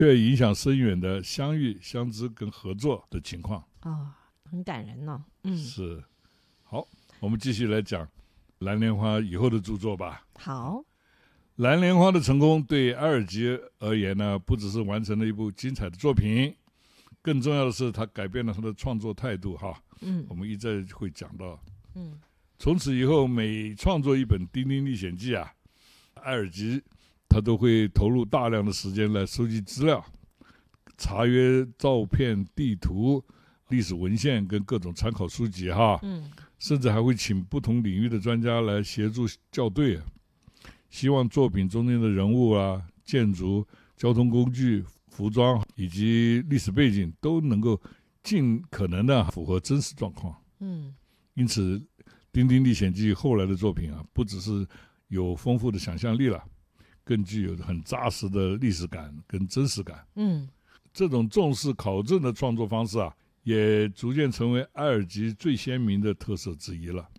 却影响深远的相遇、相知跟合作的情况。 很感人哦。 是。好，我们继续来讲蓝莲花以后的著作吧。 好。 蓝莲花的成功对埃尔吉而言呢，不只是完成了一部精彩的作品，更重要的是他改变了他的创作态度哈。我们一再会讲到。从此以后，每创作一本《丁丁历险记》啊，埃尔吉他都会投入大量的时间来收集资料，查阅照片、地图、历史文献跟各种参考书籍哈。甚至还会请不同领域的专家来协助校对，希望作品中间的人物啊、建筑、交通工具、服装以及历史背景都能够尽可能的符合真实状况。因此《丁丁历险记》后来的作品啊，不只是有丰富的想象力了，更具有很扎实的历史感跟真实感。这种重视考证的创作方式啊，也逐渐成为埃尔吉最鲜明的特色之一了。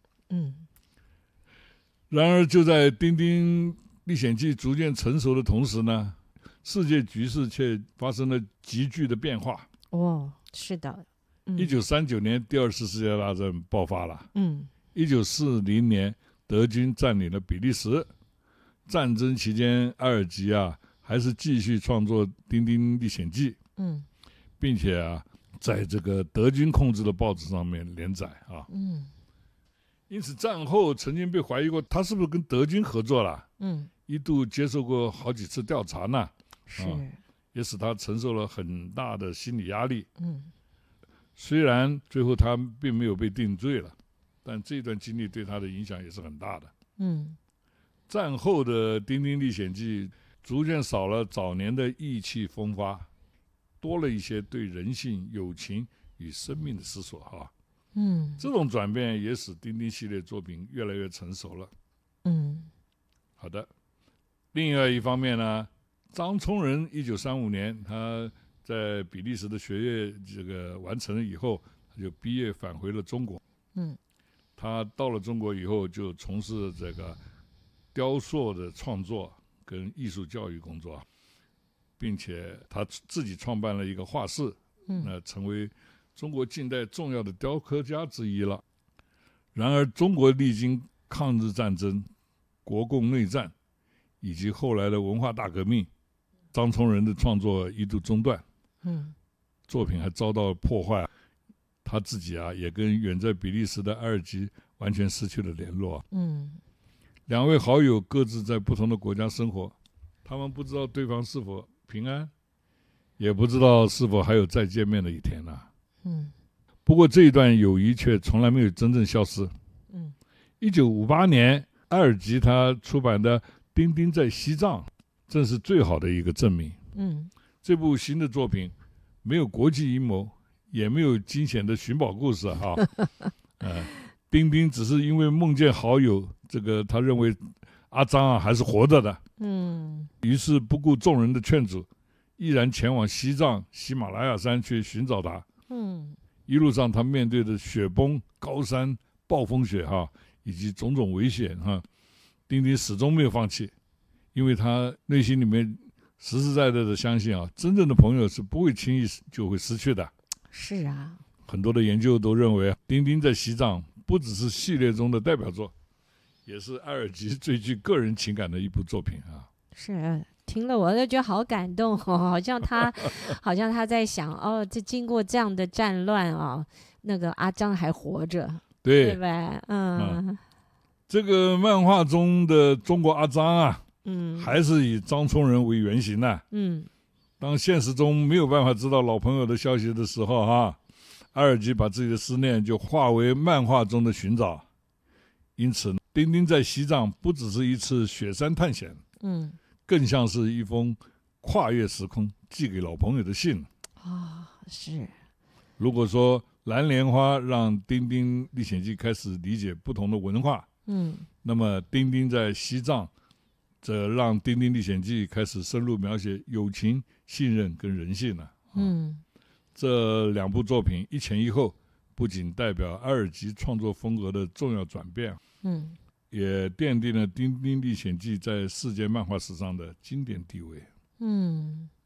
然而就在《丁丁历险记》逐渐成熟的同时呢，世界局势却发生了急剧的变化。 是的。 1939年第二次世界大战爆发了。1940年德军占领了比利时。战争期间，埃尔吉啊还是继续创作《丁丁历险记》，并且啊在这个德军控制的报纸上面连载啊。因此战后曾经被怀疑过他是不是跟德军合作了。一度接受过好几次调查呢。也使他承受了很大的心理压力。虽然最后他并没有被定罪了，但这段经历对他的影响也是很大的。战后的《丁丁历险记》逐渐少了早年的意气风发，多了一些对人性、友情与生命的思索哈。这种转变也使丁丁系列作品越来越成熟了。好的。另外一方面呢，张聪仁1935年他在比利时的学业这个完成了以后，他就毕业返回了中国。他到了中国以后，就从事这个雕塑的创作跟艺术教育工作，并且他自己创办了一个画室，成为中国近代重要的雕刻家之一了。然而中国历经抗日战争、国共内战以及后来的文化大革命，张聪仁的创作一度中断，作品还遭到破坏。他自己啊也跟远在比利时的埃尔吉完全失去了联络。两位好友各自在不同的国家生活，他们不知道对方是否平安，也不知道是否还有再见面的一天呢。不过这一段友谊却从来没有真正消失。1958年埃尔吉他出版的《丁丁在西藏》正是最好的一个证明。这部新的作品没有国际阴谋，也没有惊险的寻宝故事哈。丁丁只是因为梦见好友，这个他认为阿张啊还是活着的，于是不顾众人的劝阻，毅然前往西藏喜马拉雅山去寻找他。一路上他面对着雪崩、高山、暴风雪哈，以及种种危险哈，丁丁始终没有放弃，因为他内心里面实实在在的相信啊，真正的朋友是不会轻易就会失去的。 是啊， 很多的研究都认为，丁丁在西藏不只是系列中的代表作，也是埃尔吉最具个人情感的一部作品啊。 是，听了我就觉得好感动哦，好像他在想哦，这经过这样的战乱啊，那个阿张还活着，对吧？ 这个漫画中的中国阿张啊，还是以张聪仁为原型的。当现实中没有办法知道老朋友的消息的时候哈，埃尔吉把自己的思念就化为漫画中的寻找。因此丁丁在西藏不只是一次雪山探险，更像是一封跨越时空寄给老朋友的信。 是。 如果说蓝莲花让丁丁历险记开始理解不同的文化，那么丁丁在西藏则让丁丁历险记开始深入描写友情、信任跟人性了。这两部作品一前一后，不仅代表埃尔吉创作风格的重要转变，也奠定了丁丁历险记在世界漫画史上的经典地位。